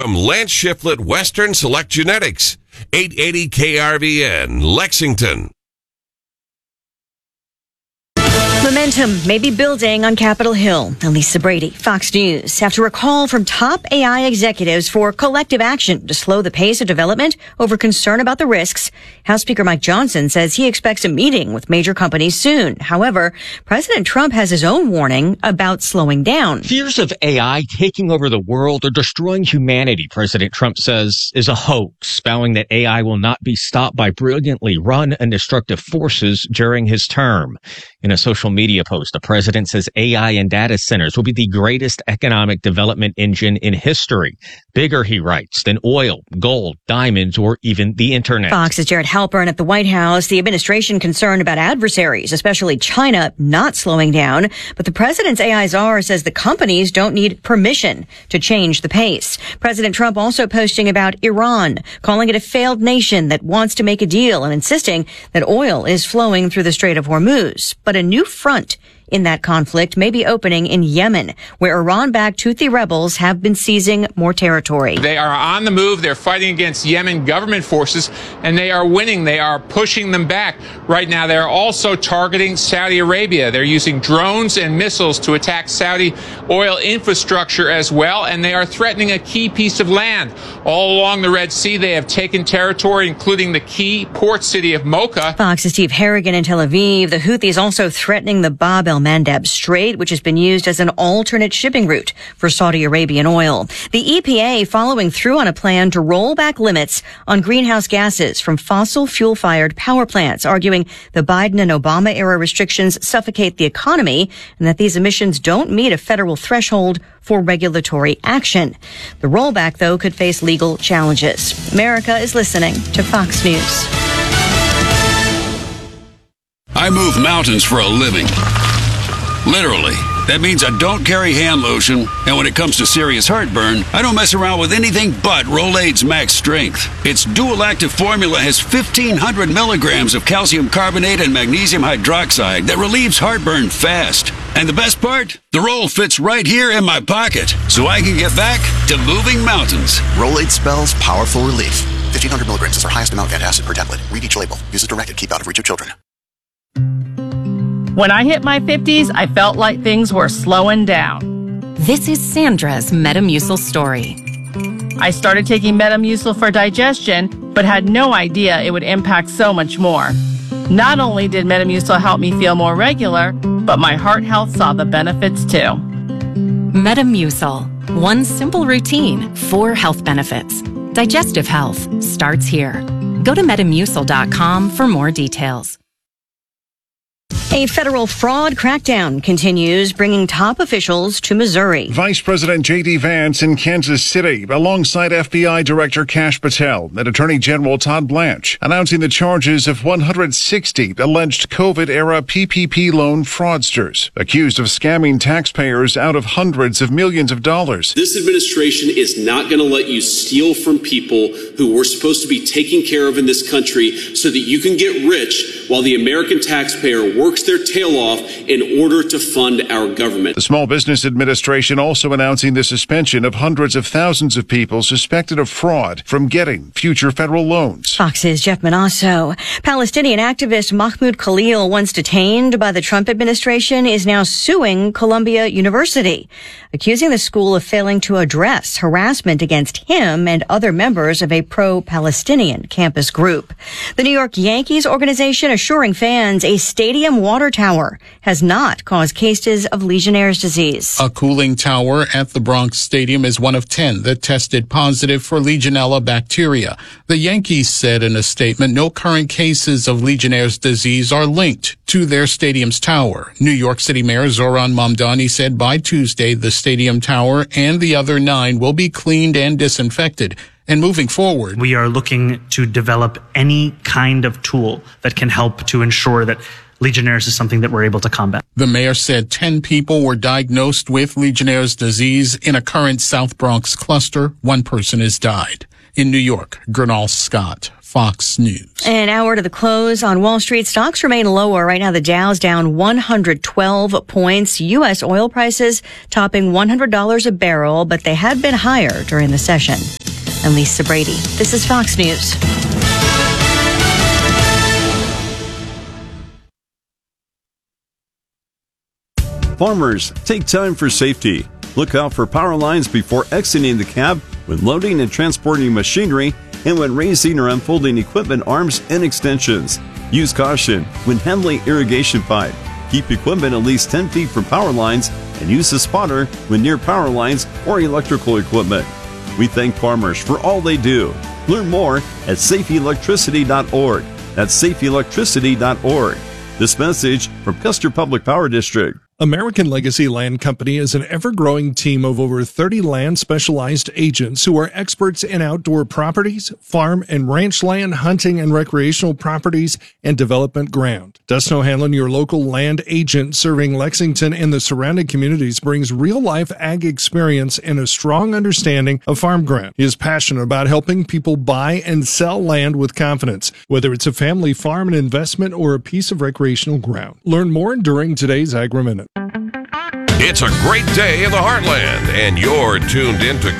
from Lance Shiflett Western Select Genetics, 880 KRVN, Lexington. Momentum may be building on Capitol Hill. Elisa Brady, Fox News. After a call from top AI executives for collective action to slow the pace of development over concern about the risks, House Speaker Mike Johnson says he expects a meeting with major companies soon. However, President Trump has his own warning about slowing down. Fears of AI taking over the world or destroying humanity, President Trump says, is a hoax, vowing that AI will not be stopped by brilliantly run and destructive forces during his term. In a social media post, the president says AI and data centers will be the greatest economic development engine in history. Bigger, he writes, than oil, gold, diamonds, or even the internet. Fox's Jared Halpern at the White House. The administration concerned about adversaries, especially China, not slowing down. But the president's AI czar says the companies don't need permission to change the pace. President Trump also posting about Iran, calling it a failed nation that wants to make a deal and insisting that oil is flowing through the Strait of Hormuz. But a new front in that conflict may be opening in Yemen, where Iran-backed Houthi rebels have been seizing more territory. They are on the move. They're fighting against Yemen government forces, and they are winning. They are pushing them back. Right now, they're also targeting Saudi Arabia. They're using drones and missiles to attack Saudi oil infrastructure as well, and they are threatening a key piece of land. All along the Red Sea, they have taken territory, including the key port city of Mocha. Fox's Steve Harrigan in Tel Aviv. The Houthis also threatening the Bab el-Mandab Strait, which has been used as an alternate shipping route for Saudi Arabian oil. The EPA following through on a plan to roll back limits on greenhouse gases from fossil fuel-fired power plants, arguing the Biden and Obama-era restrictions suffocate the economy and that these emissions don't meet a federal threshold for regulatory action. The rollback, though, could face legal challenges. America is listening to Fox News. I move mountains for a living. Literally. That means I don't carry hand lotion, and when it comes to serious heartburn, I don't mess around with anything but Rolaids Max Strength. Its dual-active formula has 1,500 milligrams of calcium carbonate and magnesium hydroxide that relieves heartburn fast. And the best part? The roll fits right here in my pocket, so I can get back to moving mountains. Rolaids spells powerful relief. 1,500 milligrams is our highest amount of antacid per tablet. Read each label. Use as directed. Keep out of reach of children. When I hit my 50s, I felt like things were slowing down. This is Sandra's Metamucil story. I started taking Metamucil for digestion, but had no idea it would impact so much more. Not only did Metamucil help me feel more regular, but my heart health saw the benefits too. Metamucil. One simple routine, 4 health benefits. Digestive health starts here. Go to Metamucil.com for more details. A federal fraud crackdown continues, bringing top officials to Missouri. Vice President J.D. Vance in Kansas City, alongside FBI Director Kash Patel and Attorney General Todd Blanche, announcing the charges of 160 alleged COVID-era PPP loan fraudsters, accused of scamming taxpayers out of hundreds of millions of dollars. This administration is not going to let you steal from people who we're supposed to be taking care of in this country so that you can get rich while the American taxpayer works their tail off in order to fund our government. The Small Business Administration also announcing the suspension of hundreds of thousands of people suspected of fraud from getting future federal loans. Fox's Jeff Manasso. Palestinian activist Mahmoud Khalil, once detained by the Trump administration, is now suing Columbia University, accusing the school of failing to address harassment against him and other members of a pro-Palestinian campus group. The New York Yankees organization assuring fans a stadium water tower has not caused cases of Legionnaire's disease. A cooling tower at the Bronx Stadium is one of 10 that tested positive for Legionella bacteria. The Yankees said in a statement no current cases of Legionnaire's disease are linked to their stadium's tower. New York City Mayor Zohran Mamdani said by Tuesday the stadium tower and the other 9 will be cleaned and disinfected. And moving forward, we are looking to develop any kind of tool that can help to ensure that Legionnaire's is something that we're able to combat. The mayor said 10 people were diagnosed with Legionnaire's disease in a current South Bronx cluster. 1 person has died. In New York, Gernal Scott, Fox News. An hour to the close on Wall Street. Stocks remain lower. Right now, the Dow's down 112 points. U.S. oil prices topping $100 a barrel, but they had been higher during the session. I'm Lisa Brady. This is Fox News. Farmers, take time for safety. Look out for power lines before exiting the cab when loading and transporting machinery and when raising or unfolding equipment arms and extensions. Use caution when handling irrigation pipe. Keep equipment at least 10 feet from power lines and use a spotter when near power lines or electrical equipment. We thank farmers for all they do. Learn more at safeelectricity.org. That's safeelectricity.org. This message from Custer Public Power District. American Legacy Land Company is an ever-growing team of over 30 land-specialized agents who are experts in outdoor properties, farm and ranch land, hunting and recreational properties, and development ground. Dustin O'Hanlon, your local land agent serving Lexington and the surrounding communities, brings real-life ag experience and a strong understanding of farm ground. He is passionate about helping people buy and sell land with confidence, whether it's a family farm, an investment, or a piece of recreational ground. Learn more during today's Agri-Minute. It's a great day in the Heartland, and you're tuned into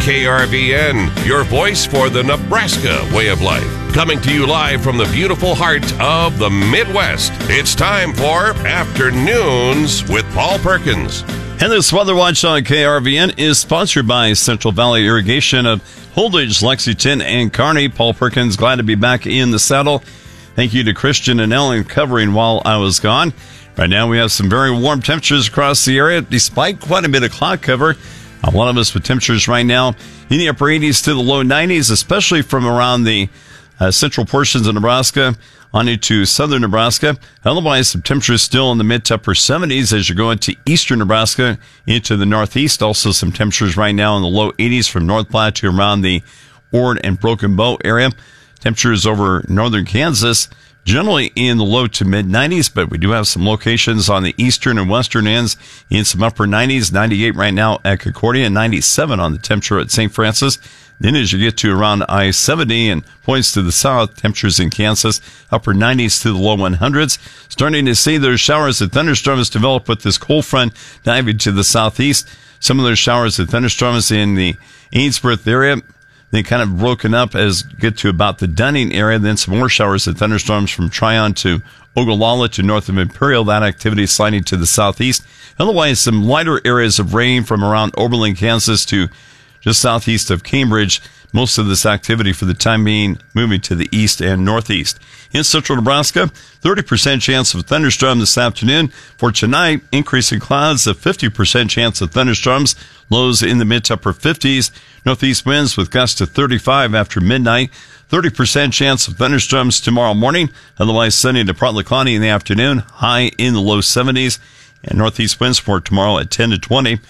KRVN, your voice for the Nebraska way of life. Coming to you live from the beautiful heart of the Midwest. It's time for Afternoons with Paul Perkins. And this Weather Watch on KRVN is sponsored by Central Valley Irrigation of Holdridge, Lexington, and Kearney. Paul Perkins, glad to be back in the saddle. Thank you to Christian and Ellen covering while I was gone. Right now, we have some very warm temperatures across the area, despite quite a bit of cloud cover. A lot of us with temperatures right now in the upper 80s to the low 90s, especially from around the central portions of Nebraska on into southern Nebraska. Otherwise, some temperatures still in the mid to upper 70s as you go into eastern Nebraska into the northeast. Also, some temperatures right now in the low 80s from North Platte to around the Ord and Broken Bow area. Temperatures over northern Kansas generally in the low to mid 90s, but we do have some locations on the eastern and western ends in some upper 90s. 98 right now at Concordia, 97 on the temperature at St. Francis. Then as you get to around I-70 and points to the south, temperatures in Kansas, upper 90s to the low 100s. Starting to see those showers and thunderstorms develop with this cold front diving to the southeast. Some of those showers and thunderstorms in the Ainsworth area. They kind of broken up as you get to about the Dunning area. Then some more showers and thunderstorms from Tryon to Ogallala to north of Imperial. That activity sliding to the southeast. Otherwise, some lighter areas of rain from around Oberlin, Kansas to just southeast of Cambridge. Most of this activity for the time being moving to the east and northeast. In central Nebraska, 30% chance of thunderstorm this afternoon. For tonight, increasing clouds, a 50% chance of thunderstorms. Lows in the mid to upper 50s. Northeast winds with gusts to 35 after midnight. 30% chance of thunderstorms tomorrow morning. Otherwise sunny to partly cloudy in the afternoon. High in the low 70s. And northeast winds for tomorrow at 10 to 20.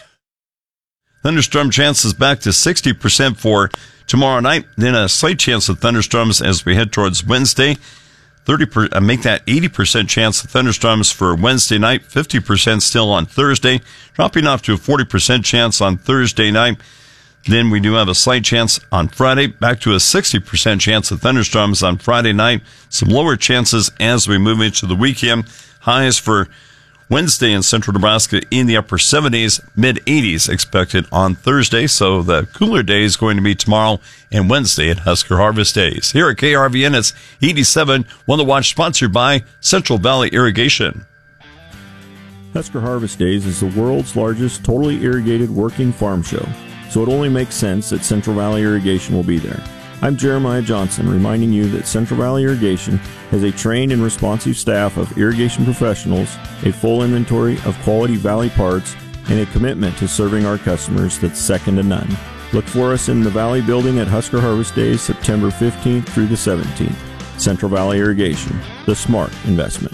Thunderstorm chances back to 60% for tomorrow night. Then a slight chance of thunderstorms as we head towards Wednesday. Make that 80% chance of thunderstorms for Wednesday night. 50% still on Thursday. Dropping off to a 40% chance on Thursday night. Then we do have a slight chance on Friday. Back to a 60% chance of thunderstorms on Friday night. Some lower chances as we move into the weekend. Highs for Wednesday in central Nebraska in the upper 70s, mid 80s expected on Thursday. So the cooler day is going to be tomorrow and Wednesday at Husker Harvest Days. Here at KRVN, it's 87. Weather Watch sponsored by Central Valley Irrigation. Husker Harvest Days is the world's largest totally irrigated working farm show, so it only makes sense that Central Valley Irrigation will be there. I'm Jeremiah Johnson, reminding you that Central Valley Irrigation has a trained and responsive staff of irrigation professionals, a full inventory of quality Valley parts, and a commitment to serving our customers that's second to none. Look for us in the Valley Building at Husker Harvest Days, September 15th through the 17th. Central Valley Irrigation, the smart investment.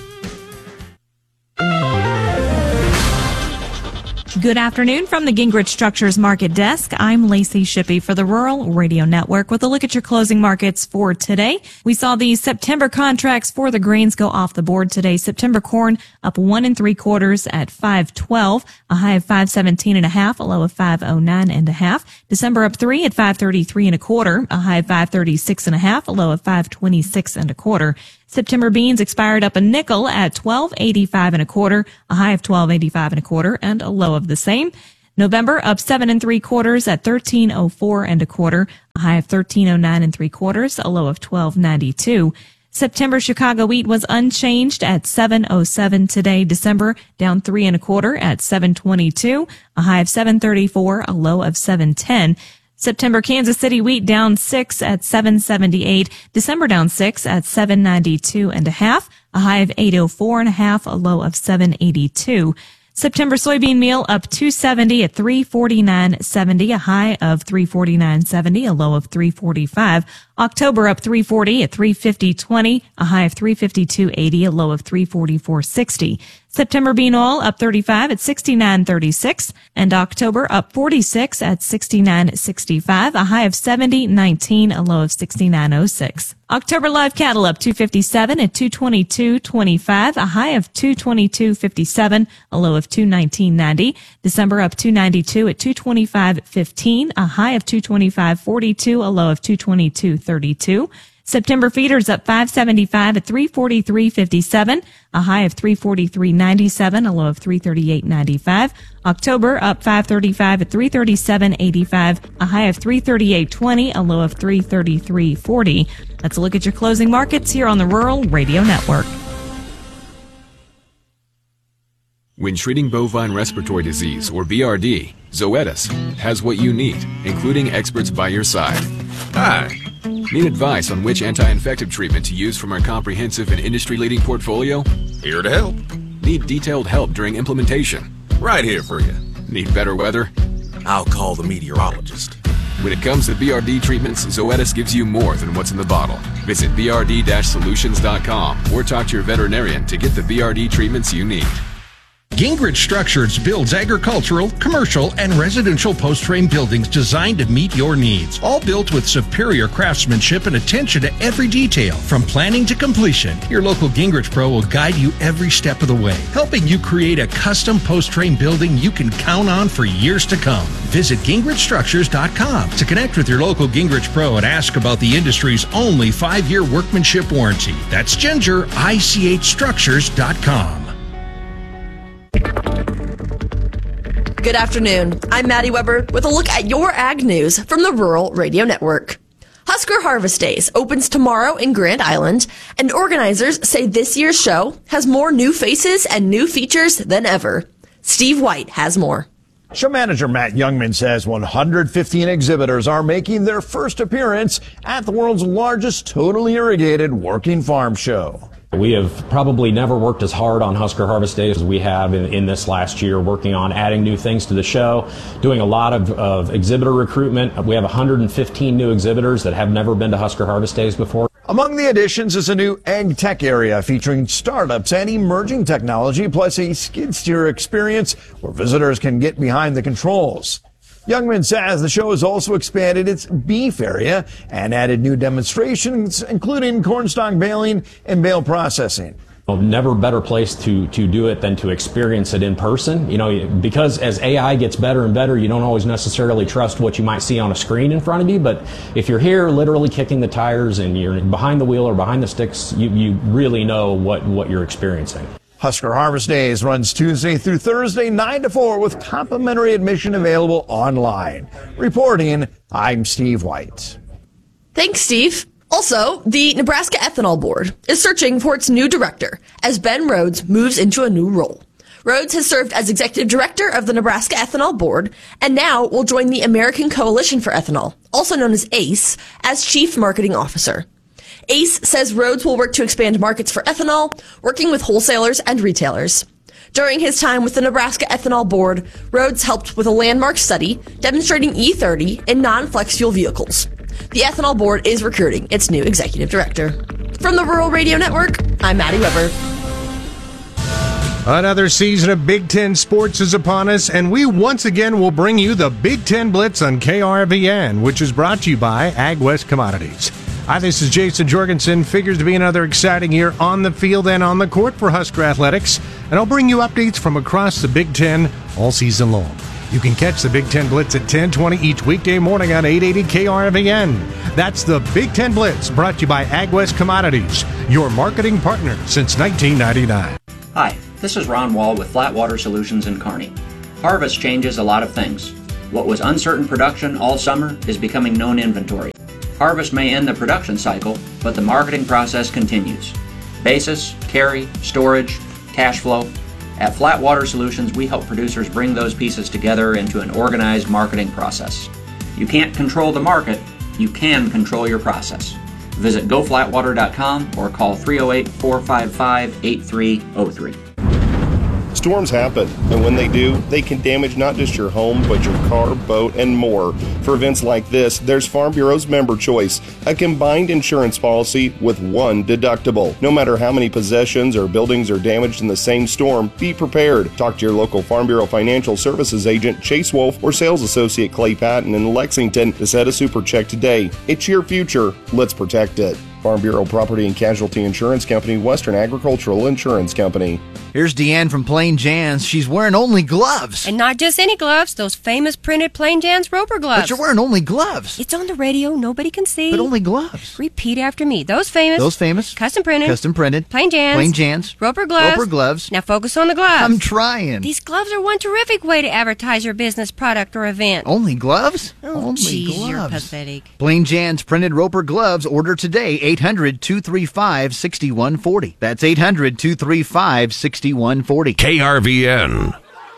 Good afternoon from the Gingrich Structures Market Desk. I'm Lacey Shippey for the Rural Radio Network with a look at your closing markets for today. We saw the September contracts for the grains go off the board today. September corn up 1 3/4 at 5.12, a high of 5.17.5, a low of 5.09.5. December up 3 at 5.33 1/4, a high of 5.36.5, a low of 5.26 1/4. September beans expired up a nickel at 12.85 1/4, a high of 12.85 1/4, and a low of the same. November up 7 3/4 at 13.04 1/4, a high of 13.09 3/4, a low of 12.92. September Chicago wheat was unchanged at 7.07 today. December down 3 1/4 at 7.22, a high of 7.34, a low of 7.10. September Kansas City wheat down 6 at 7.78. December down 6 at 7.92 1/2, a high of 8.04 1/2, a low of 7.82. September soybean meal up 270 at 349.70, a high of 349.70, a low of 345. October up 340 at 350.20, a high of 352.80, a low of 344.60. September bean oil up 35 at 69.36, and October up 46 at 69.65, a high of 70.19, a low of 69.06. October live cattle up 257 at 222.25, a high of 222.57, a low of 219.90. December up 292 at 225.15, a high of 225.42, a low of 222.32. September feeders up 575 at 343.57, a high of 343.97, a low of 338.95. October up 535 at 337.85, a high of 338.20, a low of 333.40. Let's look at your closing markets here on the Rural Radio Network. When treating bovine respiratory disease, or BRD, Zoetis has what you need, including experts by your side. Hi. Need advice on which anti-infective treatment to use from our comprehensive and industry-leading portfolio? Here to help. Need detailed help during implementation? Right here for you. Need better weather? I'll call the meteorologist. When it comes to BRD treatments, Zoetis gives you more than what's in the bottle. Visit brd-solutions.com or talk to your veterinarian to get the BRD treatments you need. Gingrich Structures builds agricultural, commercial, and residential post-frame buildings designed to meet your needs. All built with superior craftsmanship and attention to every detail. From planning to completion, your local Gingrich Pro will guide you every step of the way, helping you create a custom post-frame building you can count on for years to come. Visit GingrichStructures.com to connect with your local Gingrich Pro and ask about the industry's only 5-year workmanship warranty. That's GingerICHStructures.com. Good afternoon. I'm Maddie Weber with a look at your ag news from the Rural Radio Network. Husker Harvest Days opens tomorrow in Grand Island, and organizers say this year's show has more new faces and new features than ever. Steve White has more. Show manager Matt Youngman says 115 exhibitors are making their first appearance at the world's largest totally irrigated working farm show. We have probably never worked as hard on Husker Harvest Days as we have in this last year, working on adding new things to the show, doing a lot of exhibitor recruitment. We have 115 new exhibitors that have never been to Husker Harvest Days before. Among the additions is a new ag tech area featuring startups and emerging technology, plus a skid steer experience where visitors can get behind the controls. Youngman says the show has also expanded its beef area and added new demonstrations, including cornstalk baling and bale processing. Never better place to do it than to experience it in person. You know, because as AI gets better and better, you don't always necessarily trust what you might see on a screen in front of you. But if you're here literally kicking the tires and you're behind the wheel or behind the sticks, you really know what you're experiencing. Husker Harvest Days runs Tuesday through Thursday, 9 to 4, with complimentary admission available online. Reporting, I'm Steve White. Thanks, Steve. Also, the Nebraska Ethanol Board is searching for its new director as Ben Rhodes moves into a new role. Rhodes has served as executive director of the Nebraska Ethanol Board and now will join the American Coalition for Ethanol, also known as ACE, as chief marketing officer. ACE says Rhodes will work to expand markets for ethanol, working with wholesalers and retailers. During his time with the Nebraska Ethanol Board, Rhodes helped with a landmark study demonstrating E30 in non-flex fuel vehicles. The Ethanol Board is recruiting its new executive director. From the Rural Radio Network, I'm Maddie Weber. Another season of Big Ten sports is upon us, and we once again will bring you the Big Ten Blitz on KRVN, which is brought to you by AgWest Commodities. Hi, this is Jason Jorgensen. Figures to be another exciting year on the field and on the court for Husker Athletics, and I'll bring you updates from across the Big Ten all season long. You can catch the Big Ten Blitz at 10:20 each weekday morning on 880 KRVN. That's the Big Ten Blitz, brought to you by AgWest Commodities, your marketing partner since 1999. Hi, this is Ron Wall with Flatwater Solutions in Kearney. Harvest changes a lot of things. What was uncertain production all summer is becoming known inventory. Harvest may end the production cycle, but the marketing process continues. Basis, carry, storage, cash flow. At Flatwater Solutions, we help producers bring those pieces together into an organized marketing process. You can't control the market, you can control your process. Visit goflatwater.com or call 308-455-8303. Storms happen, and when they do, they can damage not just your home, but your car, boat, and more. For events like this, there's Farm Bureau's Member Choice, a combined insurance policy with one deductible. No matter how many possessions or buildings are damaged in the same storm, be prepared. Talk to your local Farm Bureau Financial Services agent, Chase Wolf, or sales associate Clay Patton in Lexington to set a super check today. It's your future. Let's protect it. Farm Bureau Property and Casualty Insurance Company, Western Agricultural Insurance Company. Here's Deanne from Plain Jan's. She's wearing only gloves. And not just any gloves, those famous printed Plain Jan's Roper gloves. But you're wearing only gloves. It's on the radio, nobody can see. But only gloves. Repeat after me. Those famous. Custom printed. Plain Jan's. Roper gloves. Now focus on the gloves. I'm trying. These gloves are one terrific way to advertise your business, product, or event. Only gloves? Oh, geez, you're pathetic. Plain Jan's printed Roper gloves. Order today. 800-235-6140. That's 800-235-6140. KRVN.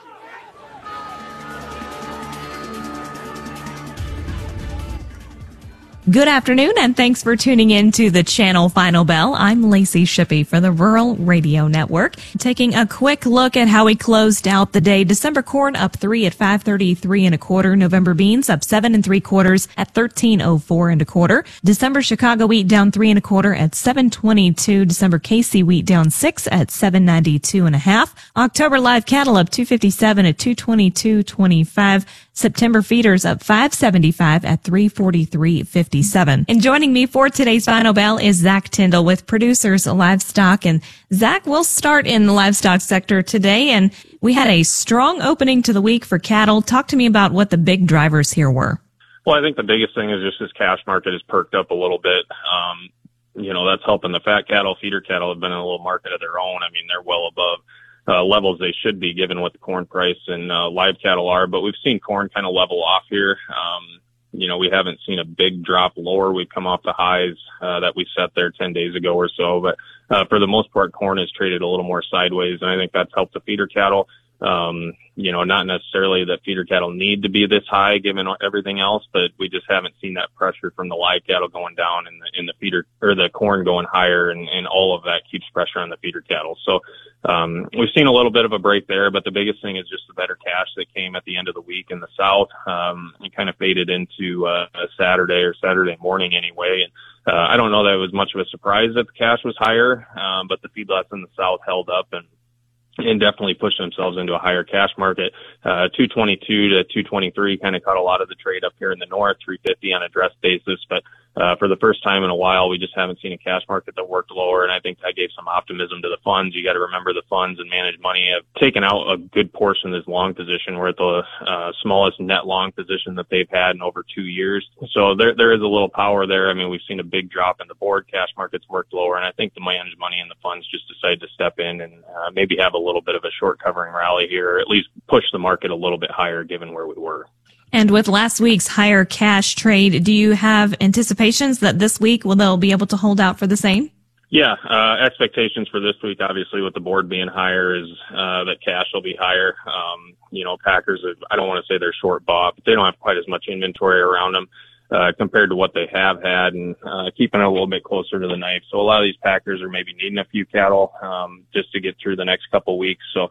Good afternoon, and thanks for tuning in to the Channel Final Bell. I'm Lacey Shippey for the Rural Radio Network. Taking a quick look at how we closed out the day. December corn up 3 at 5.33 1/4. November beans up 7 3/4 at 13.04 1/4. December Chicago wheat down 3 1/4 at 7.22. December KC wheat down 6 at 7.92 1/2. October live cattle up 2.57 at 2.22.25. September feeders up 5.75 at 3.43.57. And joining me for today's Final Bell is Zach Tyndall with Producers Livestock. And Zach, we'll start in the livestock sector today. And we had a strong opening to the week for cattle. Talk to me about what the big drivers here were. Well, I think the biggest thing is just this cash market has perked up a little bit. That's helping. The fat cattle, feeder cattle have been in a little market of their own. I mean, they're well above levels they should be given what the corn price and live cattle are, but we've seen corn kind of level off here. We haven't seen a big drop lower. We've come off the highs that we set there 10 days ago or so, but for the most part, corn has traded a little more sideways, and I think that's helped the feeder cattle. Not necessarily that feeder cattle need to be this high given everything else, but we just haven't seen that pressure from the live cattle going down and the feeder or the corn going higher, and all of that keeps pressure on the feeder cattle. So we've seen a little bit of a break there, but the biggest thing is just the better cash that came at the end of the week in the South. It kind of faded into a Saturday morning anyway. And I don't know that it was much of a surprise that the cash was higher, but the feedlots in the South held up and definitely pushed themselves into a higher cash market. 222 to 223 kind of caught a lot of the trade up here in the north, 350 on a dress basis. But for the first time in a while, we just haven't seen a cash market that worked lower, and I think that gave some optimism to the funds. You got to remember the funds and managed money have taken out a good portion of this long position. We're at the smallest net long position that they've had in over 2 years. So there is a little power there. I mean, we've seen a big drop in the board. Cash markets worked lower, and I think the managed money and the funds just decided to step in and maybe have a little bit of a short covering rally here, or at least push the market a little bit higher given where we were. And with last week's higher cash trade, do you have anticipations that this week they'll be able to hold out for the same? Yeah, expectations for this week, obviously, with the board being higher, is that cash will be higher. Packers, I don't want to say they're short bought, but they don't have quite as much inventory around them compared to what they have had, and keeping it a little bit closer to the knife. So a lot of these packers are maybe needing a few cattle just to get through the next couple weeks. So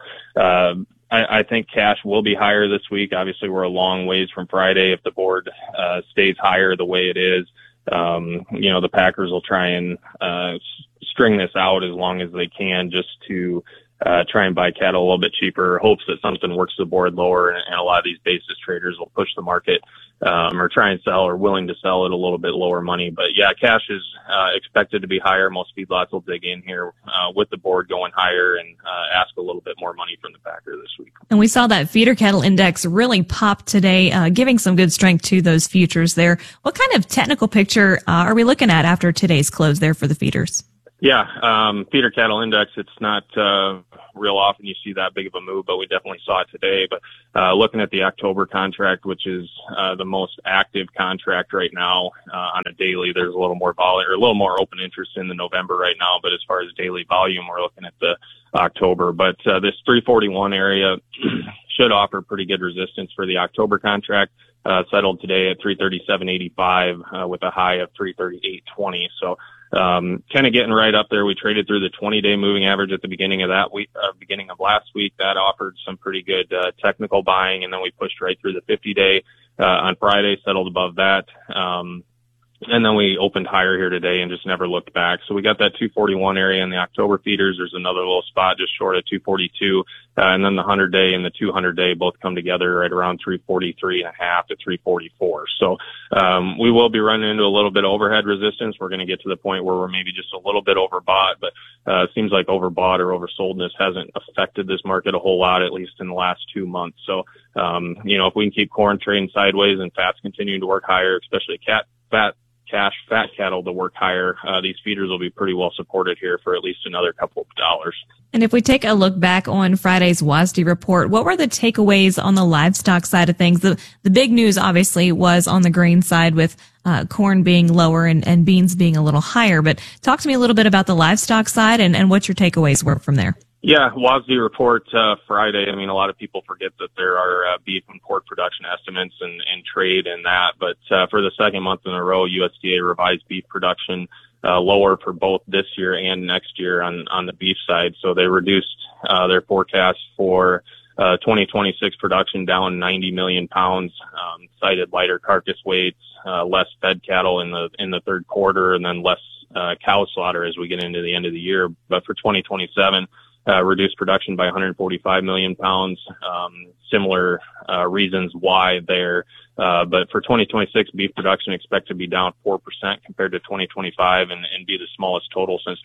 I think cash will be higher this week. Obviously, we're a long ways from Friday. If the board stays higher the way it is, the Packers will try and string this out as long as they can, just to try and buy cattle a little bit cheaper, hopes that something works the board lower, and a lot of these basis traders will push the market or try and sell, or willing to sell at a little bit lower money. But yeah, cash is expected to be higher. Most feedlots will dig in here with the board going higher and ask a little bit more money from the packer this week. And we saw that feeder cattle index really pop today, giving some good strength to those futures there. What kind of technical picture are we looking at after today's close there for the feeders? Yeah, feeder cattle index, it's not real often you see that big of a move, but we definitely saw it today. But looking at the October contract, which is the most active contract right now on a daily, there's a little more volume or a little more open interest in the November right now. But as far as daily volume, we're looking at the October. But this 341 area should offer pretty good resistance for the October contract. Settled today at 337.85 with a high of 338.20. So kind of getting right up there. We traded through the 20-day moving average at the beginning of that week, beginning of last week. That offered some pretty good technical buying, and then we pushed right through the 50-day on Friday, settled above that. And then we opened higher here today and just never looked back. So we got that 241 area in the October feeders. There's another little spot just short of 242. And then the 100-day and the 200-day both come together right around 343.5 to 344. So we will be running into a little bit of overhead resistance. We're going to get to the point where we're maybe just a little bit overbought, but it seems like overbought or oversoldness hasn't affected this market a whole lot, at least in the last 2 months. So, if we can keep corn trading sideways and fats continuing to work higher, especially fat cattle to work higher, these feeders will be pretty well supported here for at least another couple of dollars. And if we take a look back on Friday's WASDE report, what were the takeaways on the livestock side of things? The big news obviously was on the grain side with corn being lower and beans being a little higher. But talk to me a little bit about the livestock side and what your takeaways were from there. Yeah, WASDE report Friday. I mean, a lot of people forget that there are beef and pork production estimates and trade in that. But for the second month in a row, USDA revised beef production lower for both this year and next year on the beef side. So they reduced their forecast for 2026 production down 90 million pounds, cited lighter carcass weights, less fed cattle in the third quarter, and then less cow slaughter as we get into the end of the year. But for 2027, reduced production by 145 million pounds. Similar reasons why there. But for 2026, beef production expected to be down 4% compared to 2025 and be the smallest total since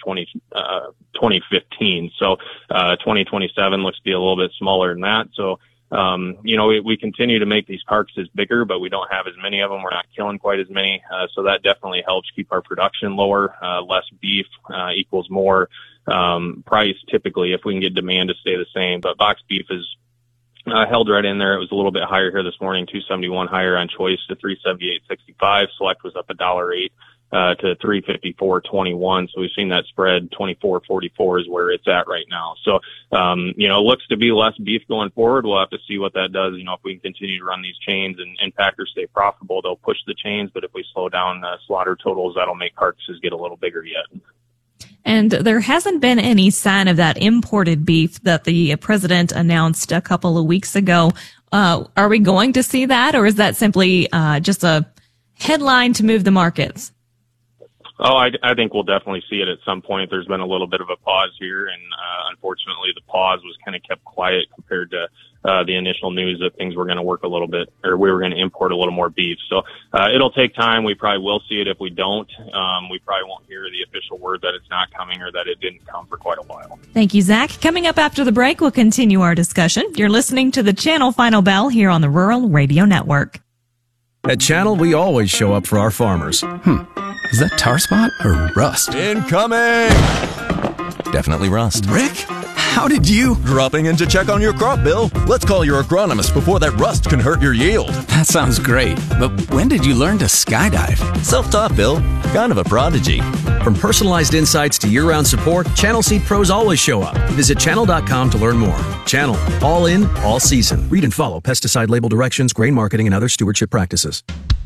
2015. So 2027 looks to be a little bit smaller than that. So we continue to make these carcasses bigger, but we don't have as many of them. We're not killing quite as many. So that definitely helps keep our production lower. Less beef equals more price typically if we can get demand to stay the same. But box beef is held right in there. It was a little bit higher here this morning, 271 higher on choice to 378.65. Select was up $1.08 to 354.21. So we've seen that spread 24.44 is where it's at right now. So it looks to be less beef going forward. We'll have to see what that does. If we can continue to run these chains and packers stay profitable, they'll push the chains. But if we slow down slaughter totals, that'll make carcasses get a little bigger yet. And there hasn't been any sign of that imported beef that the president announced a couple of weeks ago. Are we going to see that, or is that simply just a headline to move the markets? Oh, I think we'll definitely see it at some point. There's been a little bit of a pause here, and unfortunately the pause was kind of kept quiet compared to the initial news that things were going to work a little bit, or we were going to import a little more beef. So it'll take time. We probably will see it. If we don't, we probably won't hear the official word that it's not coming or that it didn't come for quite a while. Thank you, Zach. Coming up after the break, we'll continue our discussion. You're listening to the Channel Final Bell here on the Rural Radio Network. At Channel, we always show up for our farmers. Is that tar spot or rust? Incoming! Definitely rust. Rick, how did you? Dropping in to check on your crop, Bill. Let's call your agronomist before that rust can hurt your yield. That sounds great, but when did you learn to skydive? Self-taught, Bill. Kind of a prodigy. From personalized insights to year-round support, Channel Seed Pros always show up. Visit channel.com to learn more. Channel, all in, all season. Read and follow pesticide label directions, grain marketing, and other stewardship practices.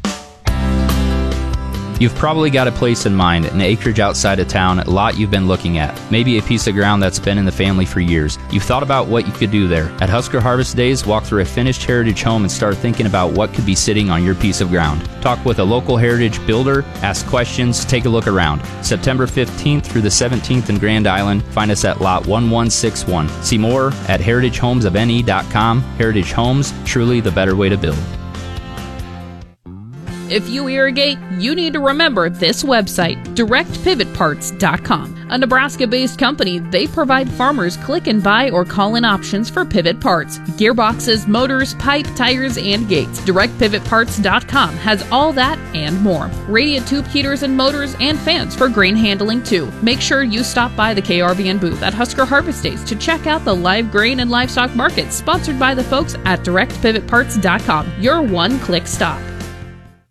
You've probably got a place in mind, an acreage outside of town, a lot you've been looking at, maybe a piece of ground that's been in the family for years. You've thought about what you could do there. At Husker Harvest Days, walk through a finished heritage home and start thinking about what could be sitting on your piece of ground. Talk with a local heritage builder, ask questions, take a look around. September 15th through the 17th in Grand Island, find us at lot 1161. See more at heritagehomesofne.com. Heritage Homes, truly the better way to build. If you irrigate, you need to remember this website, directpivotparts.com. A Nebraska-based company, they provide farmers click and buy or call-in options for pivot parts, gearboxes, motors, pipe, tires, and gates. DirectPivotParts.com has all that and more. Radiant tube heaters and motors and fans for grain handling too. Make sure you stop by the KRVN booth at Husker Harvest Days to check out the live grain and livestock markets sponsored by the folks at DirectPivotParts.com. Your one-click stop.